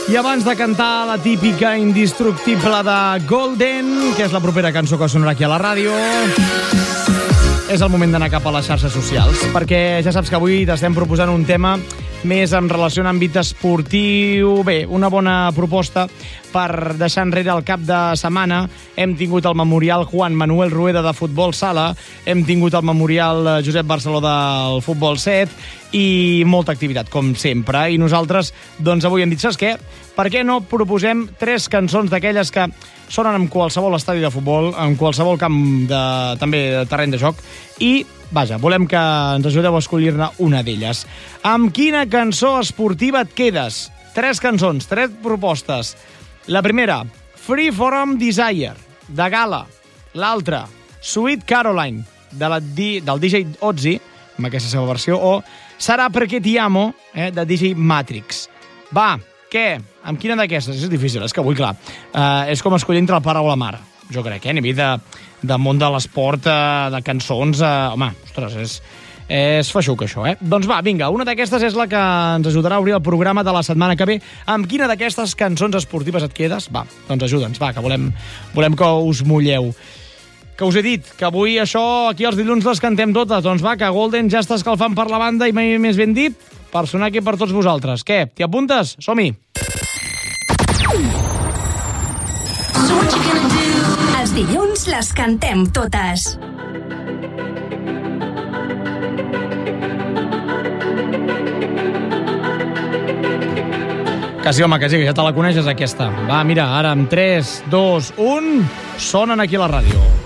I abans de cantar la típica indestructible de Golden, que és la propera cançó que sonarà aquí a la ràdio, és el moment d'anar cap a les xarxes socials, perquè ja saps que avui t'estem proposant un tema més en relació a àmbit esportiu. Bé, una bona proposta per deixar enrere el cap de setmana. Hem tingut el Memorial Juan Manuel Rueda de Futbol Sala, hem tingut el Memorial Josep Barceló del Futbol 7 i molta activitat, com sempre. I nosaltres, doncs avui hem dit, saps què? Per què no proposem 3 cançons d'aquelles que sonen en qualsevol estadi de futbol, en qualsevol camp també de terreny de joc, i vaja, volem que ens ajudeu a escollir-ne una d'elles. Amb quina cançó esportiva et quedes? 3 cançons, 3 propostes. La primera, Free From Desire, de Gala. L'altra, Sweet Caroline, del DJ Ozzy, amb aquesta seva versió, o Sarà Perché Ti Amo, de DJ Matrix. Va, què? Amb quina d'aquestes? És difícil, és que avui, clar, és com escollir entre el pare o la mare, jo crec, a nivell de món de l'esport, de cançons, home, ostres, és feixuc això, Doncs va, vinga, una d'aquestes és la que ens ajudarà a obrir el programa de la setmana que ve. Amb quina d'aquestes cançons esportives et quedes? Va, doncs ajuda'ns, va, que volem que us mulleu. Que us he dit que avui això, aquí els dilluns les cantem totes. Doncs va, que Golden ja està escalfant per la banda i mai més ben dit, per sonar aquí per tots vosaltres. Què, t'hi apuntes? Som-hi! Els dilluns les cantem totes. Que sí, home, que sí, que ja te la coneixes, aquesta. Va, mira, ara amb 3, 2, 1, sonen aquí a la ràdio.